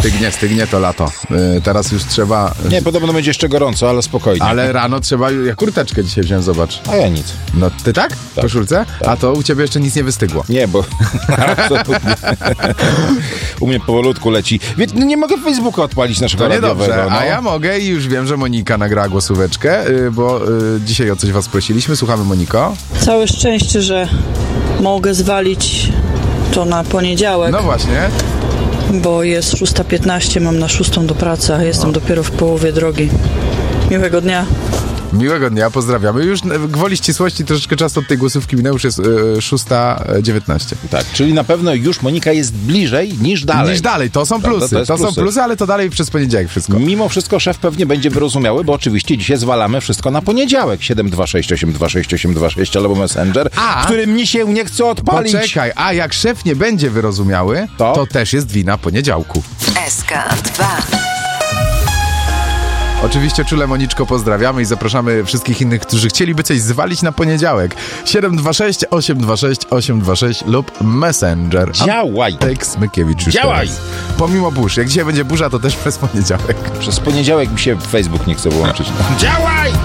Stygnie to lato. Teraz już trzeba... Nie, podobno będzie jeszcze gorąco, ale spokojnie. Ale rano trzeba... Ja kurteczkę dzisiaj wziąłem, zobacz. A ja nic. No ty tak? W koszulce? Tak. A to u ciebie jeszcze nic nie wystygło. Nie, bo absolutnie. U mnie powolutku leci. Więc nie mogę Facebooka odpalić naszego To radiowego. niedobrze, No. a ja mogę i już wiem, że Monika nagrała głosóweczkę, bo dzisiaj o coś was prosiliśmy. Słuchamy, Moniko. Całe szczęście, że mogę zwalić to na poniedziałek, No właśnie. bo jest 6:15, mam na 6 do pracy, a jestem dopiero w połowie drogi. Miłego dnia. Miłego dnia, pozdrawiamy. Już gwoli ścisłości troszeczkę czasu od tej głosówki minęło, już jest 6:19. Tak, czyli na pewno już Monika jest bliżej niż dalej. Niż dalej, to są plusy. To jest To są plusy. plusy, ale to dalej przez poniedziałek wszystko. Mimo wszystko szef pewnie będzie wyrozumiały, bo oczywiście dzisiaj zwalamy wszystko na poniedziałek. 726826826 albo Messenger, A! który mi się nie chce odpalić. Poczekaj, a jak szef nie będzie wyrozumiały, to też jest wina poniedziałku. SK2. Oczywiście czule, Moniczko, pozdrawiamy i zapraszamy wszystkich innych, którzy chcieliby coś zwalić na poniedziałek. 726 826 826 lub Messenger. Działaj! Antek Smykiewicz już Działaj! teraz. Pomimo burz. Jak dzisiaj będzie burza, to też przez poniedziałek. Przez poniedziałek mi się Facebook nie chce wyłączyć. Działaj!